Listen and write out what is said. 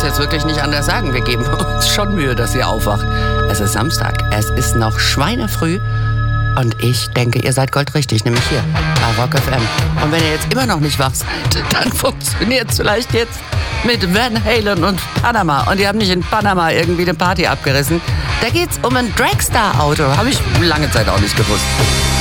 es jetzt wirklich nicht anders sagen. Wir geben uns schon Mühe, dass ihr aufwacht. Es ist Samstag, es ist noch schweinefrüh. Und ich denke, ihr seid goldrichtig, nämlich hier bei Rock FM. Und wenn ihr jetzt immer noch nicht wach seid, dann funktioniert es vielleicht jetzt mit Van Halen und Panama. Und die haben nicht in Panama irgendwie eine Party abgerissen. Da geht's um ein Dragstar-Auto. Habe ich lange Zeit auch nicht gewusst.